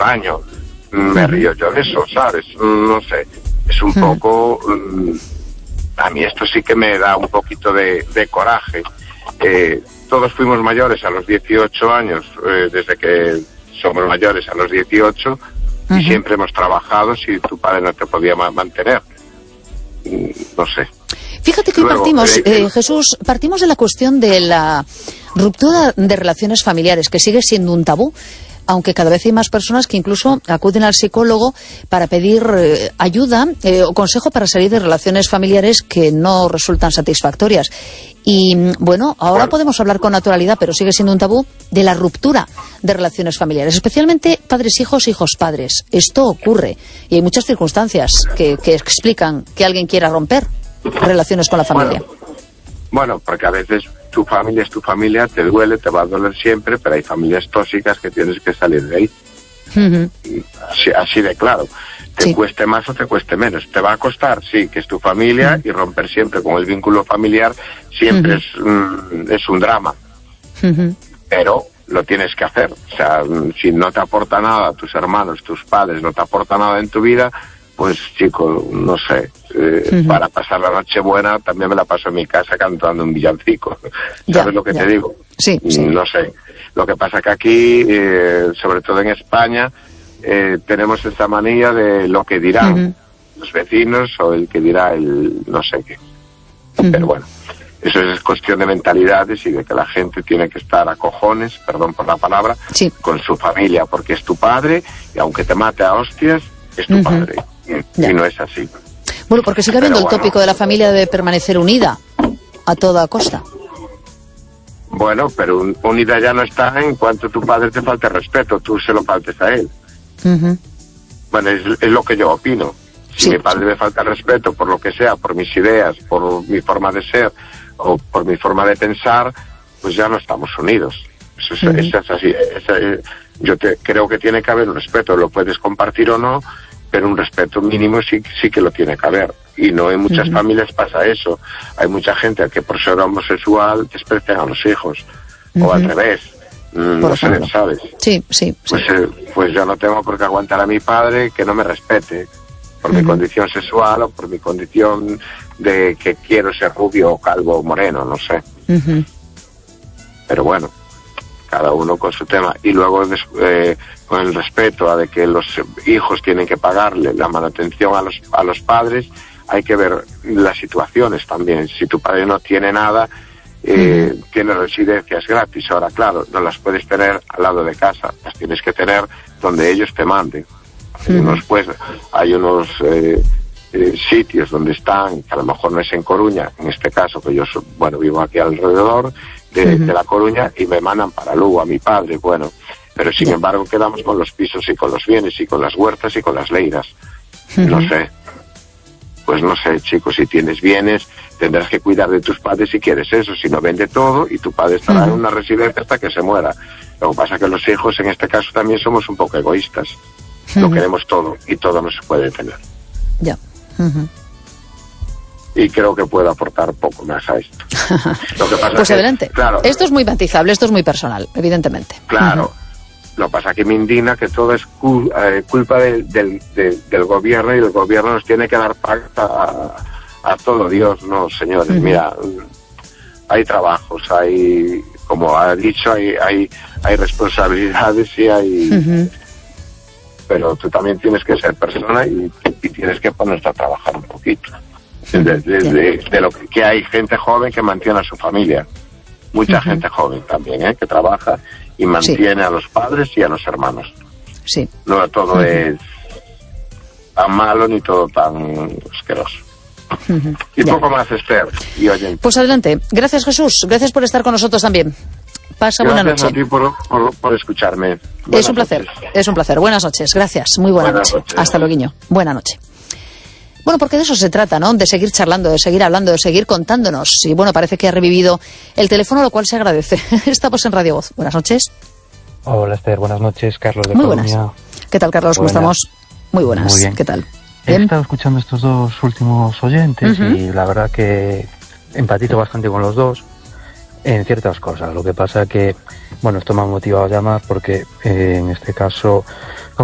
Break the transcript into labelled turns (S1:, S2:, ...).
S1: año. Me río yo de eso, ¿sabes? No sé, es un poco... a mí esto sí que me da un poquito de coraje. Todos fuimos mayores a los 18 años, desde que somos mayores a los 18, y siempre hemos trabajado si tu padre no te podía mantener. No sé.
S2: Fíjate que hoy partimos, Jesús, partimos de la cuestión de la ruptura de relaciones familiares, que sigue siendo un tabú, aunque cada vez hay más personas que incluso acuden al psicólogo para pedir ayuda o consejo para salir de relaciones familiares que no resultan satisfactorias. Y bueno, ahora podemos hablar con naturalidad, pero sigue siendo un tabú, de la ruptura de relaciones familiares, especialmente padres-hijos, hijos-padres. Esto ocurre y hay muchas circunstancias que explican que alguien quiera romper relaciones con la familia.
S1: Bueno, porque a veces tu familia es tu familia, te duele, te va a doler siempre, pero hay familias tóxicas que tienes que salir de ahí. Así de claro. Te cueste más o te cueste menos. ¿Te va a costar? Sí, que es tu familia, y romper siempre con el vínculo familiar siempre es un drama. Pero lo tienes que hacer. O sea, si no te aporta nada, tus hermanos, tus padres, no te aporta nada en tu vida, pues chico, no sé, para pasar la noche buena también me la paso en mi casa cantando un villancico. ¿Sabes lo que te digo?
S2: Sí.
S1: No sé. Lo que pasa que aquí, sobre todo en España, tenemos esta manía de lo que dirán los vecinos o el que dirá el no sé qué. Pero bueno, eso es cuestión de mentalidades y de que la gente tiene que estar a cojones, perdón por la palabra, con su familia, porque es tu padre y aunque te mate a hostias, es tu padre. Y no es así.
S2: Bueno, porque sigue habiendo el tópico de la familia de permanecer unida a toda costa.
S1: Bueno, pero unida ya no está en cuanto tu padre te falte respeto, tú se lo faltes a él. Bueno, es lo que yo opino. Si mi padre me falta respeto por lo que sea, por mis ideas, por mi forma de ser o por mi forma de pensar, pues ya no estamos unidos. Eso es así. Yo creo que tiene que haber un respeto, lo puedes compartir o no, pero un respeto mínimo sí que lo tiene que haber. Y no en muchas familias pasa eso. Hay mucha gente que por ser homosexual desprecian a los hijos, o al revés. No sé, ¿sabes?
S2: Sí.
S1: Pues yo no tengo por qué aguantar a mi padre que no me respete por mi condición sexual o por mi condición de que quiero ser rubio o calvo o moreno, no sé. Pero bueno, cada uno con su tema. Y luego con el respeto a de que los hijos tienen que pagarle la manutención a los padres, hay que ver las situaciones también. Si tu padre no tiene nada, tiene residencias gratis. Ahora, claro, no las puedes tener al lado de casa, las tienes que tener donde ellos te manden. Hay unos sitios donde están, que a lo mejor no es en Coruña, en este caso, que yo vivo aquí alrededor de La Coruña, y me mandan para Lugo a mi padre, pero sin embargo quedamos con los pisos y con los bienes y con las huertas y con las leiras. No sé. Pues no sé, chicos, si tienes bienes, tendrás que cuidar de tus padres si quieres eso. Si no, vende todo y tu padre estará en una residencia hasta que se muera. Lo que pasa es que los hijos, en este caso, también somos un poco egoístas. Lo queremos todo y todo no se puede tener.
S2: Ya.
S1: Y creo que puedo aportar poco más a esto. Lo que pasa
S2: pues adelante. Claro, esto es muy matizable, esto es muy personal, evidentemente.
S1: Claro. Lo que pasa es que me indigna que todo es culpa del gobierno, y el gobierno nos tiene que dar pacta a todo Dios. No, señores, mira, hay trabajos, hay, como ha dicho, hay responsabilidades y hay... Pero tú también tienes que ser persona y tienes que ponerte a trabajar un poquito. De lo que hay gente joven que mantiene a su familia. Mucha gente joven también, que trabaja y mantiene a los padres y a los hermanos. No todo es tan malo ni todo tan asqueroso. Y poco más, Esther y oyentes.
S2: Pues adelante. Gracias, Jesús. Gracias por estar con nosotros también. Pasa buena noche.
S1: Gracias a ti por escucharme.
S2: Es un placer, es un placer. Buenas noches, gracias. Muy buena noche. Hasta luego. Buena noche. Bueno, porque de eso se trata, ¿no? De seguir charlando, de seguir hablando, de seguir contándonos. Y bueno, parece que ha revivido el teléfono, lo cual se agradece. Estamos en Radio Voz. Buenas noches.
S3: Hola, Esther. Buenas noches. Carlos de
S2: Muy
S3: Coruña.
S2: Buenas. ¿Qué tal, Carlos? ¿Cómo estamos? Muy buenas.
S3: Muy bien.
S2: ¿Qué tal?
S3: He estado escuchando estos dos últimos oyentes y la verdad que empatizo bastante con los dos en ciertas cosas. Lo que pasa que, esto me ha motivado a llamar porque en este caso